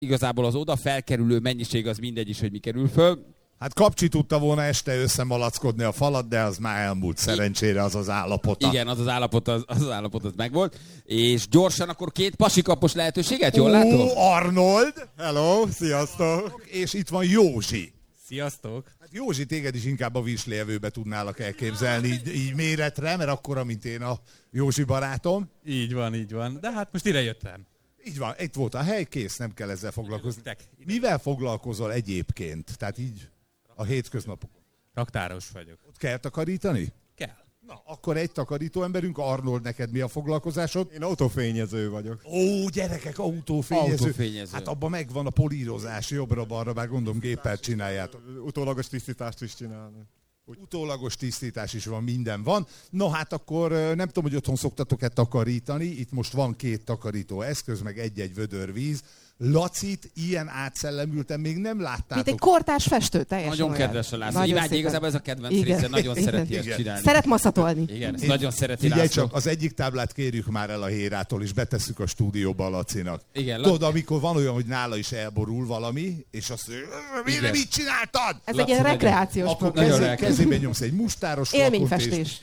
igazából az oda felkerülő mennyiség az mindegy is, hogy mi kerül föl. Hát Kapcsi tudta volna este összemalackodni a falat, de az már elmúlt szerencsére az állapota. Igen, az állapot az megvolt. És gyorsan akkor 2 pasikapos lehetőséget, jól látom? Arnold! Hello, sziasztok! És itt van Józsi. Sziasztok! Hát Józsi, téged is inkább a Vislejevőbe tudnálak elképzelni így méretre, mert akkora, mint én a Józsi barátom. Így van. De hát most ide jöttem. Így van, itt volt a hely, kész, nem kell ezzel foglalkozni. Mivel foglalkozol egyébként? Tehát így a hétköznapokon. Raktáros vagyok. Ott kell takarítani? Kell. Na, akkor egy takarító emberünk. Arnold, neked mi a foglalkozásod? Én autófényező vagyok. Ó, gyerekek, autófényező. Autófényező. Hát abban megvan a polírozás, jobbra-balra, bár gondolom géppel csináljátok. Utólagos tisztítást is csinálni. Utólagos tisztítás is van, minden van. No hát akkor nem tudom, hogy otthon szoktatok-e takarítani. Itt most van 2 takarító eszköz, meg egy vödör víz. Lacit ilyen átszellemülten még nem láttátok. Mint egy kortárs festő, teljesen Nagyon olyan. kedves a László. Nagyon Imádja, szépen. igazából ez a kedvenc része, nagyon szereti ezt csinálni. Szeret maszatolni. Igen, ezt nagyon szereti Figyelj László. csak, az egyik táblát kérjük már el a Hérától, és betesszük a stúdióba a Lacinak. Igen, Tudod, amikor van olyan, hogy nála is elborul valami, és azt mondja, mit csináltad? Ez egy ilyen rekreációs Akkor program. kezébe nyomsz egy mustáros flakont, Élményfestés.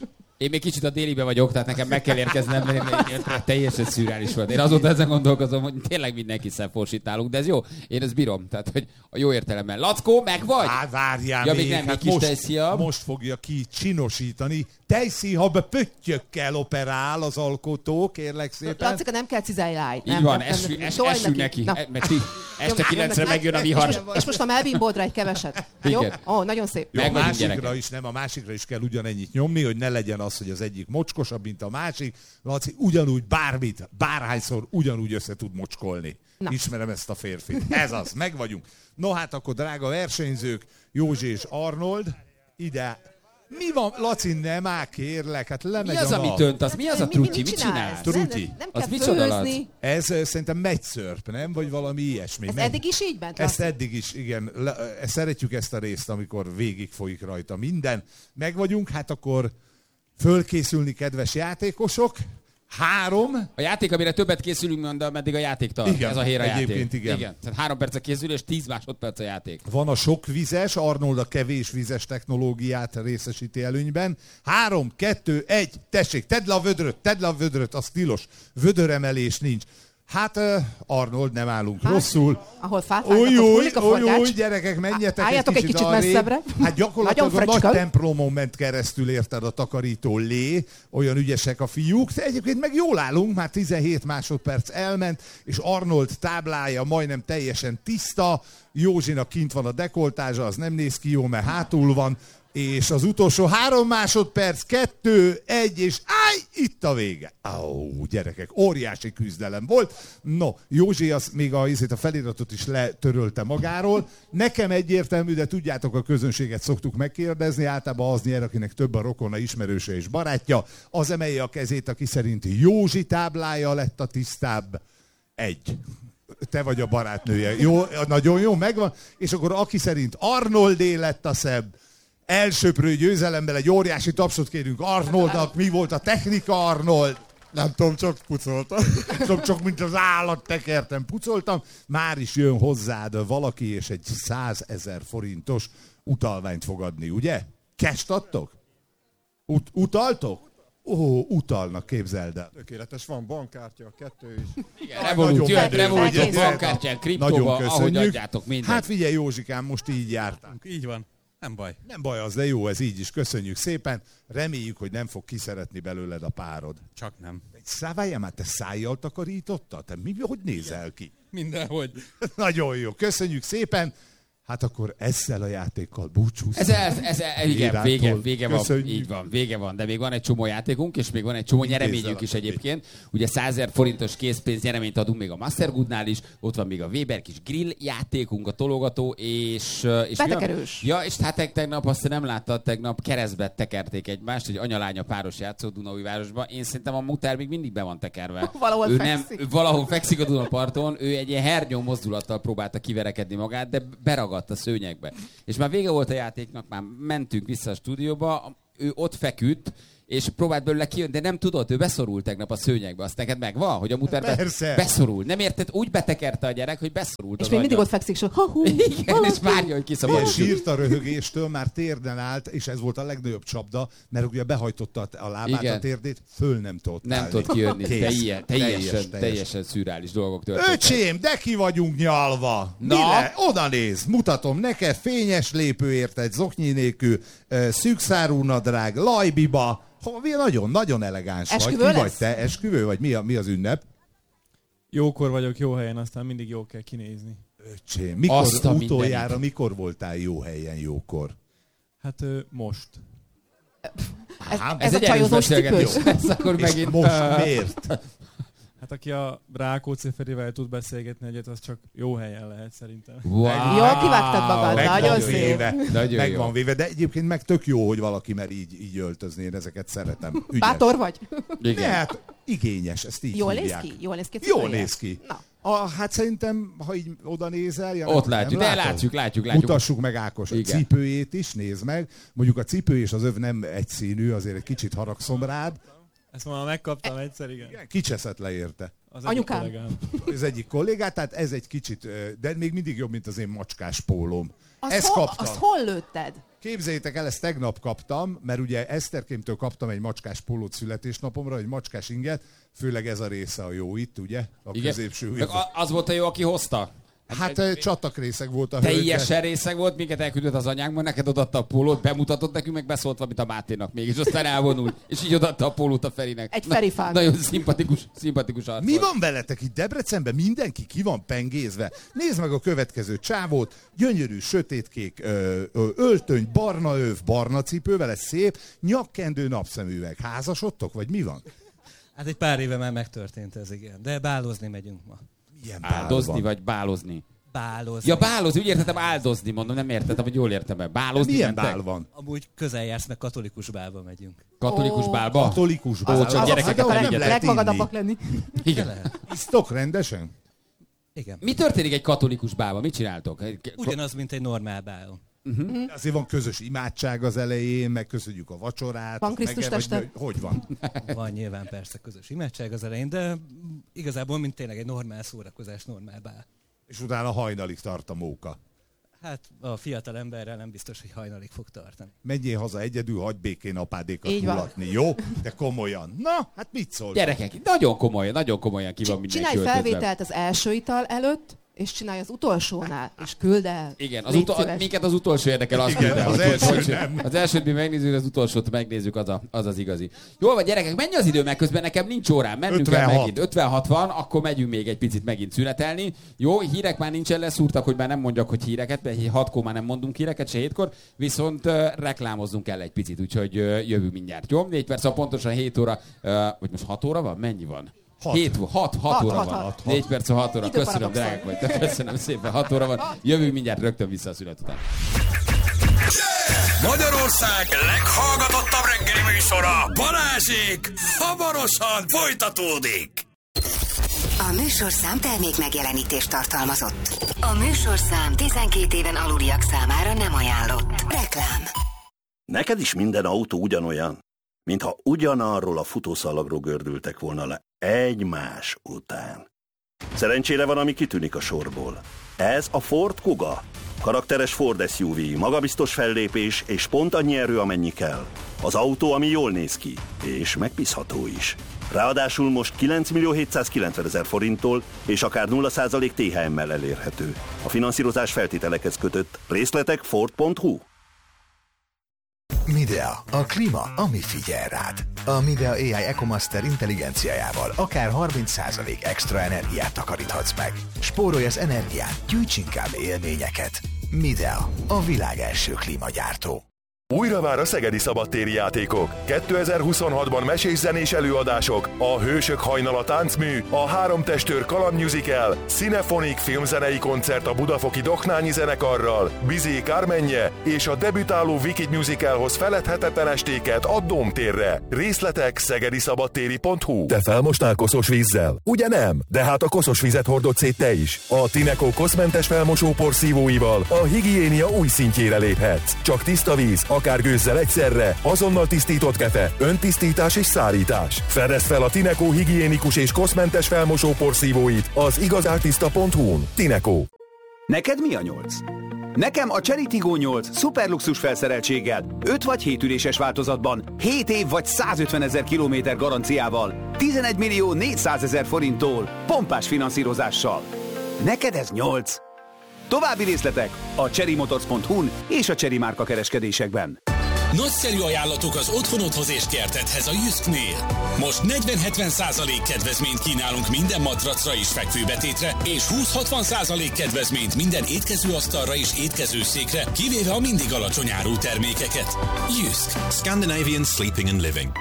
Én még kicsit a délibe vagyok, tehát nekem meg kell érkeznem, mert teljesen szürreális volt. Én azóta ezen gondolkozom, hogy tényleg mindenki szemforsítálunk, de ez jó. Én ezt bírom, tehát hogy a jó értelemben. Lackó, meg vagy? Hát várjál Ja, még, még nem, hát még kis tejszíjab. most fogja ki csinosítani. Tejszínhabba pöttyökkel operál az alkotó, kérlek szépen. Lacika, nem kell cizállj. Így van, essünk neki. Mert este 9-re megjön a vihar. És most a elbimbódra egy keveset. Jó? Igen. Ó, nagyon szép. Jó, a Meg vagyunk, másikra gyerekek. is nem, a másikra is kell ugyanennyit nyomni, hogy ne legyen az, hogy az egyik mocskosabb, mint a másik. Laci ugyanúgy bármit, bárhányszor ugyanúgy össze tud mocskolni. Na. Ismerem ezt a férfit. Ez az, meg vagyunk. No hát akkor drága versenyzők, Józsi és Arnold, ide. Mi van, Laci, nem már kérlek, hát lemegy Mi az, a amit nap. önt? Az mi az a trutyi? Mit csinál? Trutyi. Nem Az kell micsoda, Laci? főzni. Ez szerintem megyszörp, nem? Vagy valami ilyesmi. Ez Megy. eddig is így ment, Ezt Laci? eddig is, igen. Szeretjük ezt a részt, amikor végig folyik rajta minden. Meg vagyunk, hát akkor fölkészülni, kedves játékosok. 3. A játék, amire többet készülünk, de meddig a játék tart. Igen, Ez a héra játék. egyébként igen. Tehát 3 perc a készülés, 10 másodperc a játék. Van a sok vizes, Arnold a kevés vizes technológiát részesíti előnyben. 3, 2, 1, tessék, tedd le a vödröt, az tilos. Vödöremelés nincs. Hát Arnold, nem állunk rosszul. Ahol fáfájnak, a forgács. Gyerekek, menjetek Álljatok egy kicsit arrébb. messzebbre. Hát gyakorlatilag Nagyon a nagy fröcskön. templomon ment keresztül, érted, a takarító lé. Olyan ügyesek a fiúk. De egyébként meg jól állunk, már 17 másodperc elment, és Arnold táblája majdnem teljesen tiszta. Józsinak kint van a dekoltázsa, az nem néz ki jó, mert hátul van. És az utolsó 3 másodperc, 2, 1, és itt a vége. Gyerekek, óriási küzdelem volt. No, Józsi még a feliratot is letörölte magáról. Nekem egyértelmű, de tudjátok, a közönséget szoktuk megkérdezni, általában az nyer, akinek több a rokona, ismerőse és barátja. Az emelje a kezét, aki szerint Józsi táblája lett a tisztább. 1. Te vagy a barátnője. Jó, nagyon jó, megvan. És akkor aki szerint Arnoldé lett a szebb, elsöprő győzelemmel egy óriási tapsot kérünk Arnoldnak. Mi volt a technika, Arnold? Nem tudom, csak pucoltam. Csak mint az állat tekertem, pucoltam. Már is jön hozzád valaki, és egy 100 000 forintos utalványt fogadni, ugye? Cash adtok? Utaltok? Utalnak, képzeld el. Tökéletes, van bankkártya, 2 is. Igen, Revolut, jöhet Revolut, bankkártyán, kriptóba, ahogy adjátok mindent. Hát figyelj, Józsikám, most így jártál. Így van, nem baj. Nem baj az, de jó, ez így is. Köszönjük szépen. Reméljük, hogy nem fog kiszeretni belőled a párod. Csak nem. Várjál már, te szájjal takarította? Te hogy nézel ki? Mindenhogy. Nagyon jó, köszönjük szépen. Hát akkor ezzel a játékkal búcsúzunk. Igen, vége van, Köszönjük. így van, vége van, de még van egy csomó játékunk, és még van egy csomó nyereményünk is egyébként. Ugye 100 000 forintos készpénz nyereményt adunk még a Mastergoodnál is, ott van még a Weber kis grill játékunk, a tologató, és Betekerős. Ja, és hát tegnap, azt nem láttad, tegnap keresztbe tekerték egymást, egy anyalánya páros játszó Dunaújvárosban. Én szerintem a Muter még mindig be van tekerve. Valahol ő fekszik. valahol fekszik a Dunaparton, ő egy ilyen hernyó mozdulattal próbálta kiverekedni magát, de beragadt a szőnyegbe. És már vége volt a játéknak, már mentünk vissza a stúdióba, ő ott feküdt, és próbált belőle kijönni, de nem tudott, ő beszorult tegnap a szőnyegbe. Azt neked megvan, hogy a muter beszorul. Nem érted? Úgy betekerte a gyerek, hogy beszorult. És még mindig ott fekszik, és igen, és várja, hogy kiszabadul. Sírt a röhögéstől, már térden állt, és ez volt a legnagyobb csapda, mert ugye behajtotta a lábát, a térdét, föl nem tudott állni. Nem tudott kijönni. Teljesen szürreális dolgok történtek. Öcsém, de ki vagyunk nyalva! Oda néz, mutatom neked, fényes lépő érted, zoknyi nélkül, szűkszárú nadrág, lajbiba, nagyon elegáns esküvő vagy. Ki lesz? vagy te? Esküvő vagy? Mi az ünnep? Jókor vagyok jó helyen, aztán mindig jól kell kinézni. Öcsém, mikor voltál jó helyen jókor? Hát most. Ez a csajozós cipős. Akkor megint... Most miért? Hát aki a Rákóczi Ferivel tud beszélgetni egyet, az csak jó helyen lehet szerintem. Wow. Jól kivágtad magad, nagyon szép. Meg van véve, de egyébként meg tök jó, hogy valaki mer így öltözni, én ezeket szeretem. Ügyes. Bátor vagy? Igen. Hát igényes, ezt így Jól hívják. néz ki? Jól néz ki? Jól néz ki. Na. Hát szerintem, ha így oda nézel... Ott látjuk, de látjuk. Mutassuk meg Ákos a Igen. cipőjét is, nézd meg. Mondjuk a cipő és az öv nem egyszínű, azért egy kicsit haragszom rád. Ezt már megkaptam egyszer, igen. Kicseszett le érte. Az Anyukám. egyik kollégám. Ez egyik kollégát, tehát ez egy kicsit, de még mindig jobb, mint az én macskás pólóm. Azt hol lőtted? Képzeljétek el, ezt tegnap kaptam, mert ugye Eszterkémtől kaptam egy macskás pólót születésnapomra, egy macskás inget, főleg ez a része a jó itt, ugye? A Igen. középső. Meg az volt a jó, aki hozta. Hát csatakrészeg volt a hölgy. Teljesen részeg volt, minket elküldött az anyánkban, neked odaadta a pólót, bemutatott nekünk, meg beszólt valamit a Máténak még, és aztán elvonult, és így odaadta a pólót a Ferinek. Egy Ferifán. Nagyon szimpatikus arc. Mi van veletek itt Debrecenben? Mindenki ki van pengézve. Nézd meg a következő csávót, gyönyörű, sötétkék öltöny, barna öv, barna cipővel, ez szép, nyakkendő, napszemüveg. Házasodtok, vagy mi van? Hát egy pár éve már megtörtént ez, igen. De bálozni megyünk ma. Milyen Áldozni vagy bálozni? Bálozni. Ja, bálozni, úgy értettem áldozni, mondom, nem értettem, hogy jól értem el. Bálozni Milyen mentek? bál van? Amúgy közel jársz, meg katolikus bálba megyünk. Katolikus bálba? Katolikus bál. Csak gyerekeket nem nem lehet legmagadabbak inni. lenni. Igen. Isztok rendesen? Igen. Mi történik egy katolikus bálba? Mit csináltok? Ugyanaz, mint egy normál bálon. Azért van közös imádság az elején, megköszönjük a vacsorát. Van Krisztus teste? Hogy van? Van nyilván persze közös imádság az elején, de igazából mint tényleg egy normál szórakozás, normál bál. És utána hajnalig tart a móka. Hát a fiatal emberrel nem biztos, hogy hajnalig fog tartani. Menjél haza egyedül, hagyj békén apádékat Így van. mulatni, jó? De komolyan. Na, hát mit szól? Gyerekek, nagyon komolyan ki van mindenki Csinálj öltözve. felvételt az első ital előtt, és csinálj az utolsónál, és küld el. Igen, Légy szíves. minket az utolsó érdekel, azt Igen, küld el, az hogy első nem. az elsőt mi megnézzük, az utolsót megnézzük, az igazi. Jól van, gyerekek, mennyi az idő, mert közben nekem nincs órám, mennünk 56. kell megint. 56 van, akkor megyünk még egy picit megint szünetelni. Jó, hírek már nincsen, leszúrtak, hogy már nem mondjak, hogy híreket, mert 6-kor már nem mondunk híreket, se 7-kor, viszont reklámozzunk el egy picit, úgyhogy jövünk mindjárt. Jó, 4 perc, pontosan 7 óra, vagy most 6 óra van? Mennyi van? 6 óra van. 4 perc, 6 óra. Köszönöm, drágák vagy. Köszönöm szépen, 6 óra van. Jövünk mindjárt rögtön vissza a szünet után. Magyarország leghallgatottabb reggeli műsora, Balázsék, hamarosan folytatódik. A műsorszám termék megjelenítést tartalmazott. A műsorszám 12 éven aluliak számára nem ajánlott. Reklám. Neked is minden autó ugyanolyan, mintha ugyanarról a futószalagról gördültek volna le egymás után. Szerencsére van, ami kitűnik a sorból. Ez a Ford Kuga. Karakteres Ford SUV, magabiztos fellépés és pont annyi erő, amennyi kell. Az autó, ami jól néz ki, és megbízható is. Ráadásul most 9.790.000 forinttól és akár 0% THM-mel elérhető. A finanszírozás feltételekhez kötött. Részletek Ford.hu. Midea, a klíma, ami figyel rád. A Midea AI EcoMaster intelligenciájával akár 30% extra energiát takaríthatsz meg. Spórolj az energián, gyűjts inkább élményeket. Midea, a világ első klímagyártó. Újra már a szegedi szabadtéri játékok. 2026-ban mesés-zenés előadások, a Hősök hajnala táncmű, a Három testőr kalandmusical, Cinephonic filmzenei koncert a budafoki Doknányi zenekarral, Bizé Kármenje és a debütáló Wicked musicalhoz feledhetetlen estéket a Dómtérre. Részletek szegediszabadtéri.hu. Te felmostál koszos vízzel? Ugye nem? De hát a koszos vizet hordod szét te is. A Tineco koszmentes felmosópor szívóival a higiénia új szintjére léphetsz. Csak tiszta víz, a akár gőzzel egyszerre, azonnal tisztított kefe, öntisztítás és szárítás. Fedezd fel a Tineco higiénikus és koszmentes felmosó porszívóit az igazártiszta.hu-n. Tineco. Neked mi a 8? Nekem a Chery Tiggo 8 szuperluxus felszereltséggel, 5 vagy 7 üléses változatban, 7 év vagy 150 000 kilométer garanciával, 11 millió 400 000 forinttól, pompás finanszírozással. Neked ez 8? További részletek a cherrymotors.hu-n és a Chery márka kereskedésekben. Nagyszerű ajánlatok az otthonodhoz és kertedhez a Jysknél. Most 40-70% kedvezményt kínálunk minden matracra és fekvőbetétre, és 20-60% kedvezményt minden étkezőasztalra és étkezőszékre, kivéve a mindig alacsony árú termékeket. Jysk. Scandinavian Sleeping and Living.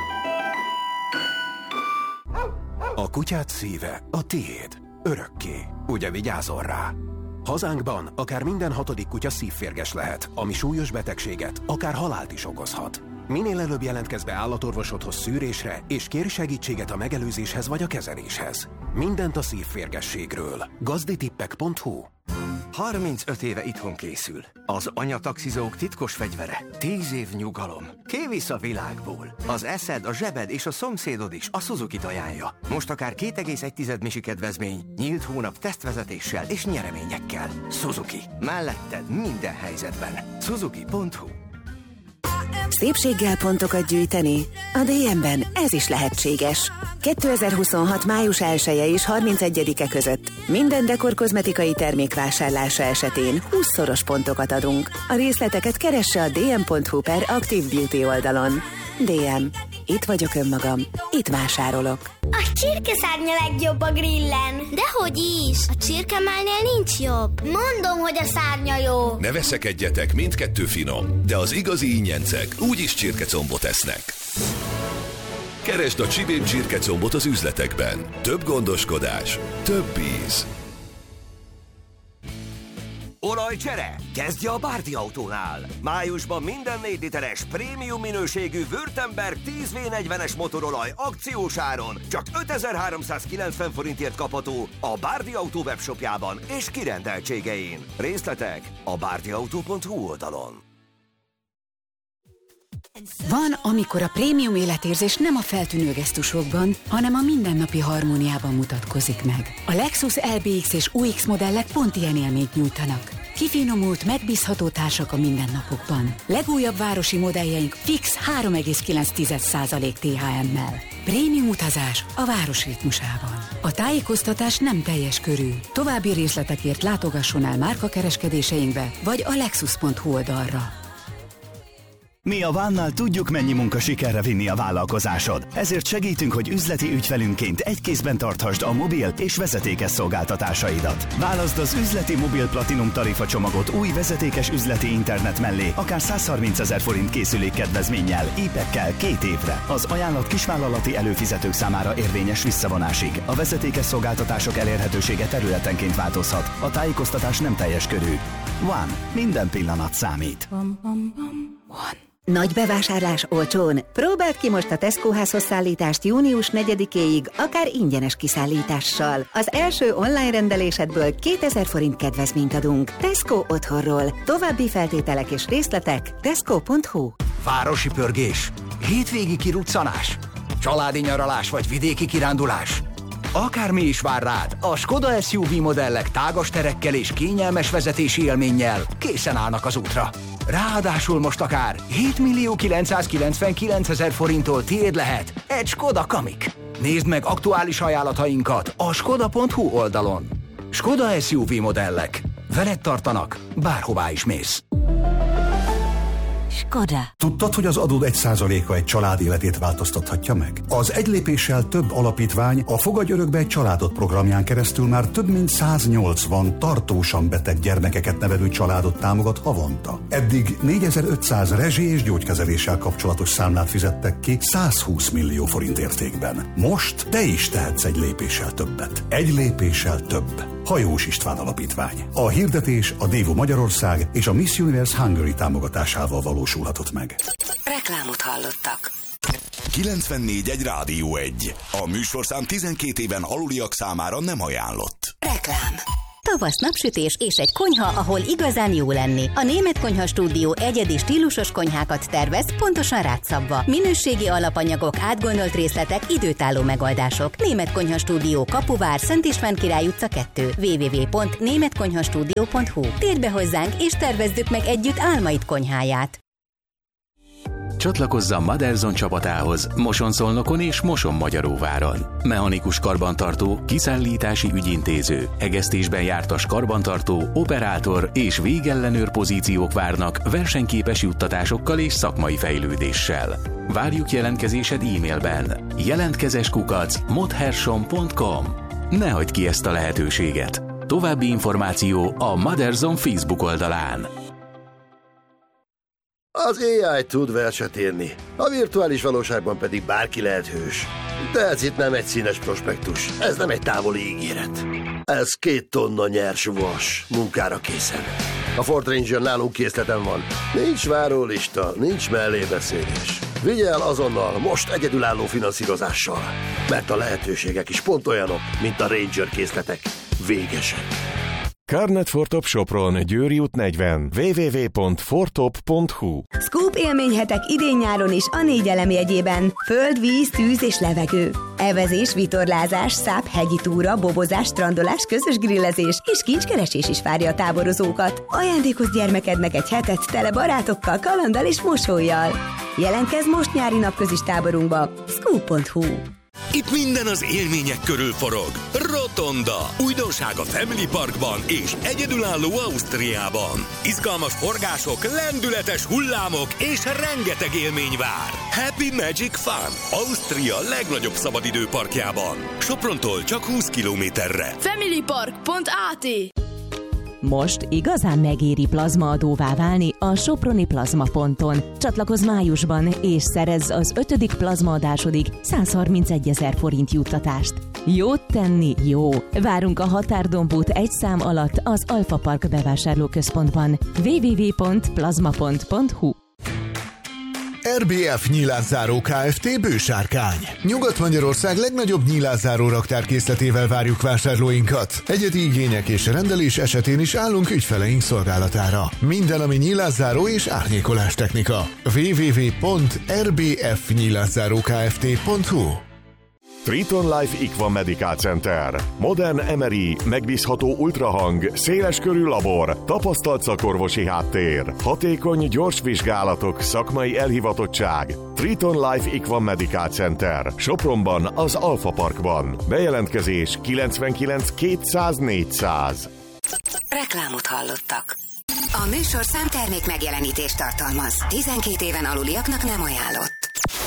A kutyád szíve a tiéd. Örökké. Ugye vigyázol rá? Hazánkban akár minden 6. kutya szívférges lehet, ami súlyos betegséget, akár halált is okozhat. Minél előbb jelentkezz be állatorvosodhoz szűrésre, és kérj segítséget a megelőzéshez vagy a kezeléshez. Mindent a szívférgességről. gazditippek.hu. 35 éve itthon készül. Az anyataxizók titkos fegyvere. 10 év nyugalom. Kivisz a világból. Az eszed, a zsebed és a szomszédod is a Suzuki-t ajánlja. Most akár 2,1 misi kedvezmény, nyílt hónap tesztvezetéssel és nyereményekkel. Suzuki. Melletted minden helyzetben. Suzuki.hu. Szépséggel pontokat gyűjteni? A DM-ben ez is lehetséges. 2026. május 1-e és 31-e között minden dekor kozmetikai termék vásárlása esetén 20-szoros pontokat adunk. A részleteket keresse a dm.hu/Active Beauty oldalon. DM. Itt vagyok önmagam. Itt vásárolok. A csirkeszárnya legjobb a grillen. Dehogy is. A csirkemálnél nincs jobb. Mondom, hogy a szárnya jó. Ne veszekedjetek, mindkettő finom, de az igazi ingyencek úgyis csirkecombot esznek. Keresd a Csibén csirkecombot az üzletekben. Több gondoskodás, több íz. Olajcsere? Kezdje a Bárdi Autónál. Májusban minden 4 literes prémium minőségű Württemberg 10V40-es motorolaj akciós áron csak 5390 forintért kapható a Bárdi Autó webshopjában és kirendeltségein. Részletek a bárdiautó.hu oldalon. Van, amikor a prémium életérzés nem a feltűnő gesztusokban, hanem a mindennapi harmóniában mutatkozik meg. A Lexus LBX és UX modellek pont ilyen élményt nyújtanak. Kifinomult, megbízható társak a mindennapokban. Legújabb városi modelljeink fix 3,9% THM-mel. Prémium utazás a város ritmusában. A tájékoztatás nem teljes körű. További részletekért látogasson el márkakereskedéseinkbe, vagy a lexus.hu oldalra. Mi a Vánnál tudjuk, mennyi munka sikerre vinni a vállalkozásod. Ezért segítünk, hogy üzleti ügyfelünként egy kézben tarthasd a mobil és vezetékes szolgáltatásaidat. Válaszd az üzleti mobil platinum tarifa csomagot új vezetékes üzleti internet mellé, akár 130 000 forint készülékkedvezménnyel, IP-ekkel 2 évre. Az ajánlat kisvállalati előfizetők számára érvényes visszavonásig. A vezetékes szolgáltatások elérhetősége területenként változhat. A tájékoztatás nem teljes körű. One. Minden pillanat számít. One. Nagy bevásárlás olcsón. Próbáld ki most a Tesco házhoz szállítást június 4-éig, akár ingyenes kiszállítással. Az első online rendelésedből 2000 forint kedvezményt adunk. Tesco otthonról. További feltételek és részletek tesco.hu. Városi pörgés, hétvégi kiruccanás, családi nyaralás vagy vidéki kirándulás. Akármi is vár rád, a Skoda SUV modellek tágas terekkel és kényelmes vezetési élménnyel készen állnak az útra. Ráadásul most akár 7.999.000 forinttól tiéd lehet egy Skoda Kamiq. Nézd meg aktuális ajánlatainkat a skoda.hu oldalon. Skoda SUV modellek. Veled tartanak, bárhová is mész. Skoda. Tudtad, hogy az adód 1%-a egy család életét változtathatja meg? Az Egy lépéssel több alapítvány a Fogadj örökbe egy családot programján keresztül már több mint 180 tartósan beteg gyermekeket nevelő családot támogat havonta. Eddig 4500 rezsi- és gyógykezeléssel kapcsolatos számlát fizettek ki 120 millió forint értékben. Most te is tehetsz egy lépéssel többet. Egy lépéssel több. Hajós István Alapítvány. A hirdetés a Dévo Magyarország és a Miss Universe Hungary támogatásával valósulhatott meg. Reklámot hallottak. 94.1 Rádió 1. A műsorszám 12 éven aluliak számára nem ajánlott. Reklám. tavasz napsütés és egy konyha, ahol igazán jó lenni. A Német Konyha Stúdió egyedi stílusos konyhákat tervez, pontosan rád szabva. Minőségi alapanyagok, átgondolt részletek, időtálló megoldások. Német Konyha Stúdió, Kapuvár, Szent István Király utca 2. www.németkonyhastudio.hu. Térj be hozzánk és tervezzük meg együtt álmaid konyháját. Csatlakozz a Madelson csapatához Moson-Szolnokon és Moson-Magyaróváron. Mechanikus karbantartó, kiszállítási ügyintéző, egesztésben jártas karbantartó, operátor és végellenőr pozíciók várnak versenyképes juttatásokkal és szakmai fejlődéssel. Várjuk jelentkezésed e-mailben. jelentkezes@modherson.com. Ne hagyd ki ezt a lehetőséget. További információ a Madelson Facebook oldalán. Az AI tud verset írni, a virtuális valóságban pedig bárki lehet hős. De ez itt nem egy színes prospektus, ez nem egy távoli ígéret. Ez 2 tonna nyers vas, munkára készen. A Ford Ranger nálunk készleten van. Nincs várólista, nincs mellébeszélés. Vigye el azonnal, most egyedülálló finanszírozással. Mert a lehetőségek is pont olyanok, mint a Ranger készletek. Végesek. Carnet Fortop Sopron, Győri út 40, www.fortop.hu. Scoop élményhetek idén-nyáron is a 4 elem jegyében. Föld, víz, tűz és levegő. Evezés, vitorlázás, száp, hegyi túra, bobozás, strandolás, közös grillezés és kincskeresés is várja a táborozókat. Ajándékozz gyermekednek egy hetet tele barátokkal, kalanddal és mosollyal. Jelentkezz most nyári napközis táborunkba. Scoop.hu. Itt minden az élmények körül forog. Rotonda. Újdonság a Family Parkban és egyedülálló Ausztriában. Izgalmas forgások, lendületes hullámok és rengeteg élmény vár. Happy Magic Fun. Ausztria legnagyobb szabadidőparkjában. Soprontól csak 20 kilométerre. Familypark.at. Most igazán megéri plazmaadóvá válni a Soproni Plazmaponton. Csatlakozz májusban, és szerezz az 5. plazmaadásodig 131 000 forint juttatást. Jót tenni jó! Várunk a Határdombút 1 szám alatt az Alfa Park bevásárlóközpontban. www.plazma.hu. RBF Nyílászáró Kft. Bősárkány. Nyugat-Magyarország legnagyobb nyílászáró raktárkészletével várjuk vásárlóinkat. Egyedi igények és rendelés esetén is állunk ügyfeleink szolgálatára. Minden, ami nyílászáró és árnyékolás technika. www.rbfnyílászárokft.hu. Triton Life Equa Medical Center. Modern MRI, megbízható ultrahang, széleskörű labor, tapasztalt szakorvosi háttér, hatékony, gyors vizsgálatok, szakmai elhivatottság. Triton Life Equa Medical Center. Sopronban, az Alfa Parkban. Bejelentkezés 99 200 400. Reklámot hallottak. A műsorszám termék megjelenítést tartalmaz. 12 éven aluliaknak nem ajánlott.